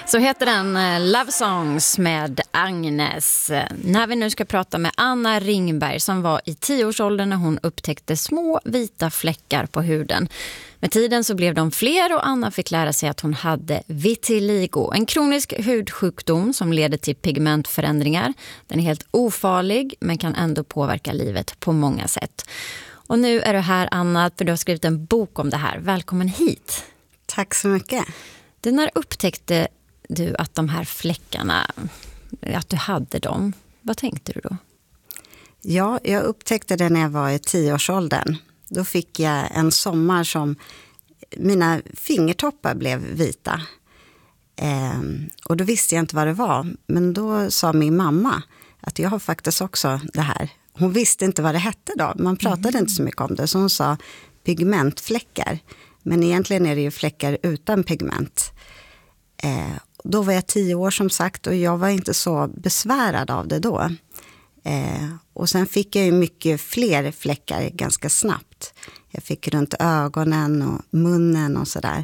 Så heter den Love Songs med Agnes. När vi nu ska prata med Anna Ringberg som var i 10-årsåldern när hon upptäckte små vita fläckar på huden. Med tiden så blev de fler och Anna fick lära sig att hon hade vitiligo. En kronisk hudsjukdom som leder till pigmentförändringar. Den är helt ofarlig men kan ändå påverka livet på många sätt. Och nu är du här Anna för du har skrivit en bok om det här. Välkommen hit. Tack så mycket. När upptäckte du att de här fläckarna, att du hade dem? Vad tänkte du då? Ja, jag upptäckte det när jag var i 10-årsåldern. Då fick jag en sommar som mina fingertoppar blev vita. Och då visste jag inte vad det var. Men då sa min mamma att jag har faktiskt också det här. Hon visste inte vad det hette då. Man pratade inte så mycket om det. Så hon sa pigmentfläckar. Men egentligen är det ju fläckar utan pigment. Då var jag 10 år som sagt och jag var inte så besvärad av det då. Och sen fick jag ju mycket fler fläckar ganska snabbt. Jag fick runt ögonen och munnen och sådär.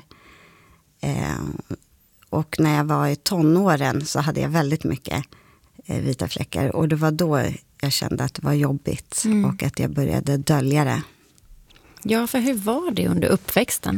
Och när jag var i tonåren så hade jag väldigt mycket vita fläckar. Och det var då jag kände att det var jobbigt och att jag började dölja det. Ja, för hur var det under uppväxten?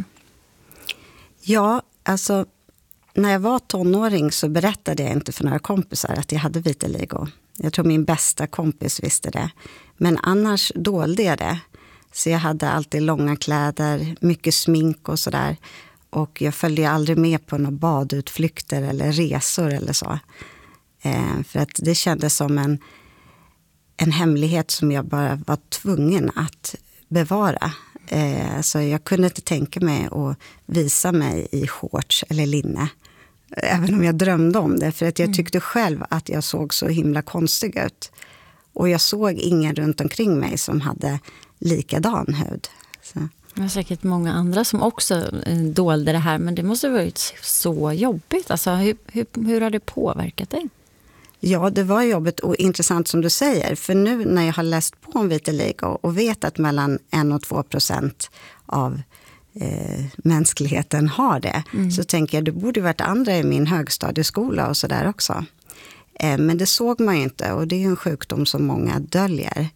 Ja, alltså när jag var tonåring så berättade jag inte för några kompisar att jag hade vitiligo. Jag tror min bästa kompis visste det. Men annars dolde jag det. Så jag hade alltid långa kläder, mycket smink och sådär. Och jag följde aldrig med på några badutflykter eller resor eller så. För att det kändes som en hemlighet som jag bara var tvungen att bevara. Så jag kunde inte tänka mig att visa mig i shorts eller linne. Även om jag drömde om det. För att jag tyckte själv att jag såg så himla konstig ut. Och jag såg ingen runt omkring mig som hade likadan hud. Så. Det var säkert många andra som också dolde det här. Men det måste ha varit så jobbigt. Alltså, hur har det påverkat dig? Ja, det var jobbigt och intressant som du säger. För nu när jag har läst på om vitiligo och vet att mellan 1-2% av mänskligheten har det. Så tänker jag, det borde varit andra i min högstadieskola och sådär också. Men det såg man ju inte och det är ju en sjukdom som många döljer.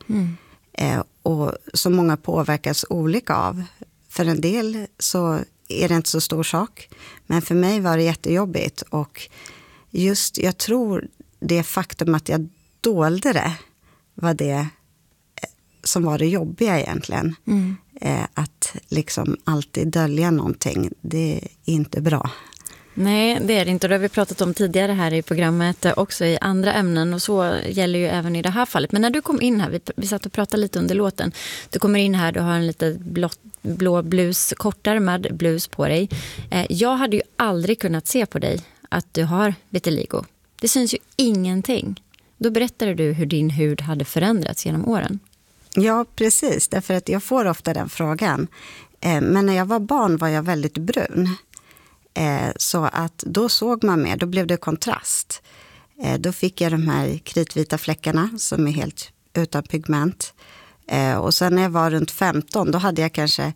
Och som många påverkas olika av. För en del så är det inte så stor sak. Men för mig var det jättejobbigt och just, jag tror det faktum att jag dolde det var det som var det jobbiga egentligen. Att liksom alltid dölja någonting, det är inte bra. Nej, det är det inte. Det har vi pratat om tidigare här i programmet, också i andra ämnen. Och så gäller ju även i det här fallet. Men när du kom in här, vi satt och pratade lite under låten. Du kommer in här, du har en lite blå blus, kortärmad blus på dig. Jag hade ju aldrig kunnat se på dig att du har vitiligo. Det syns ju ingenting. Då berättade du hur din hud hade förändrats genom åren. Ja, precis. Därför att jag får ofta den frågan. Men när jag var barn var jag väldigt brun. Så att då såg man mer, då blev det kontrast. Då fick jag de här kritvita fläckarna som är helt utan pigment. Och sen när jag var runt 15 då hade jag kanske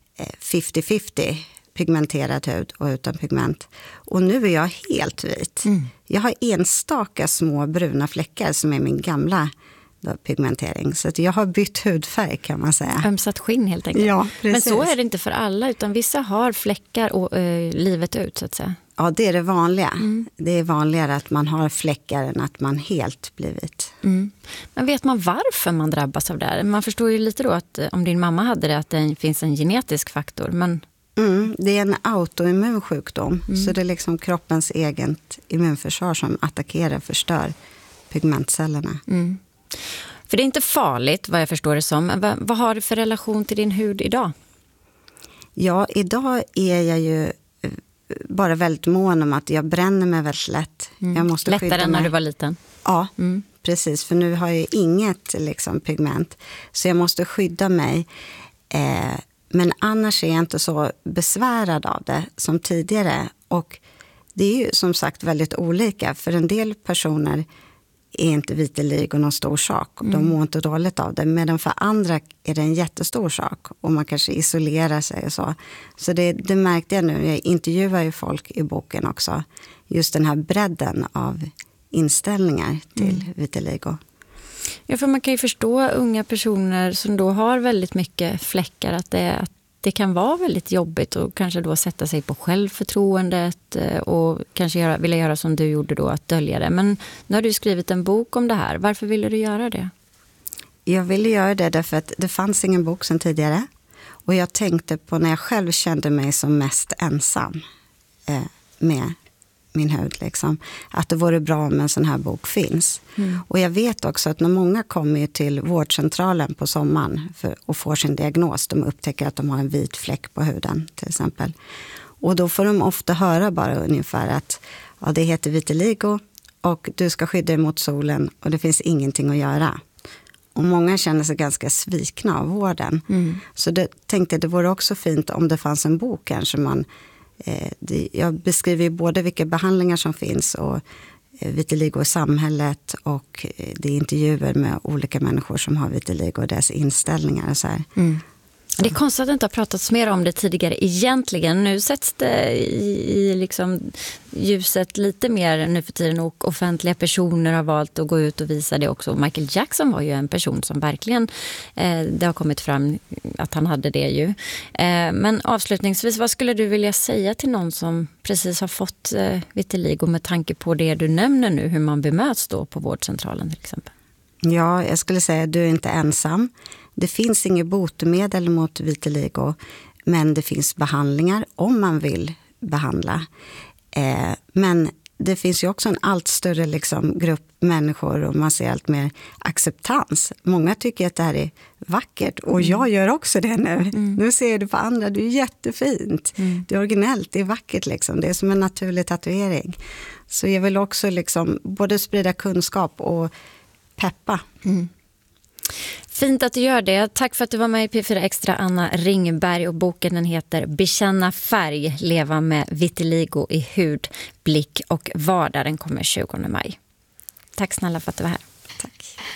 50-50 pigmenterad hud och utan pigment. Och nu är jag helt vit. Jag har enstaka små bruna fläckar som är min gamla pigmentering. Så att jag har bytt hudfärg kan man säga. Ömsat skinn helt enkelt. Ja, precis. Men så är det inte för alla utan vissa har fläckar och livet ut så att säga. Ja, det är det vanliga. Det är vanligare att man har fläckar än att man helt blir vit. Men vet man varför man drabbas av det här? Man förstår ju lite då att om din mamma hade det att det finns en genetisk faktor. Men... det är en autoimmun sjukdom. Så det är liksom kroppens eget immunförsvar som attackerar och förstör pigmentcellerna. För det är inte farligt vad jag förstår det som. Men vad har du för relation till din hud idag? Ja, idag är jag ju bara väldigt mån om att jag bränner mig väldigt lätt. Jag måste lättare än när du var liten? Ja, precis. För nu har jag inget liksom, pigment. Så jag måste skydda mig. Men annars är jag inte så besvärad av det som tidigare. Och det är ju som sagt väldigt olika. För en del personer är inte vitiligo någon stor sak. De mår inte dåligt av det. Medan för andra är det en jättestor sak. Och man kanske isolerar sig och så. Så det märkte jag nu. Jag intervjuar ju folk i boken också. Just den här bredden av inställningar till vitiligo. Ja, för man kan ju förstå unga personer som då har väldigt mycket fläckar. Att det kan vara väldigt jobbigt och kanske då sätta sig på självförtroendet och kanske vilja göra som du gjorde då, att dölja det. Men nu har du skrivit en bok om det här. Varför ville du göra det? Jag ville göra det därför att det fanns ingen bok sedan tidigare. Och jag tänkte på när jag själv kände mig som mest ensam med min hud. Liksom. Att det vore bra om en sån här bok finns. Och jag vet också att när många kommer till vårdcentralen på sommaren och får sin diagnos, de upptäcker att de har en vit fläck på huden till exempel. Och då får de ofta höra bara ungefär att ja, det heter vitiligo och du ska skydda dig mot solen och det finns ingenting att göra. Och många känner sig ganska svikna av vården. Så tänkte det vore också fint om det fanns en bok kanske jag beskriver ju både vilka behandlingar som finns och vitiligo i samhället och det är intervjuer med olika människor som har vitiligo och deras inställningar och så här. Det är konstigt att det inte har pratats mer om det tidigare egentligen. Nu sätts det i liksom ljuset lite mer nu för tiden och offentliga personer har valt att gå ut och visa det också. Michael Jackson var ju en person som verkligen, det har kommit fram att han hade det ju. Men avslutningsvis, vad skulle du vilja säga till någon som precis har fått vitiligo med tanke på det du nämner nu, hur man bemöts då på vårdcentralen till exempel? Ja, jag skulle säga att du är inte ensam. Det finns inget botemedel mot vitiligo, men det finns behandlingar om man vill behandla. Men det finns ju också en allt större grupp människor och man ser allt mer acceptans. Många tycker att det här är vackert och jag gör också det nu. Nu ser du på andra, det är jättefint. Det är originellt, det är vackert det är som en naturlig tatuering. Så jag vill också både sprida kunskap och peppa. Fint att du gör det. Tack för att du var med i P4 Extra, Anna Ringberg. Och boken den heter Bekänna färg, leva med vitiligo i hud, blick och vardag. Den kommer 20 maj. Tack snälla för att du var här. Tack.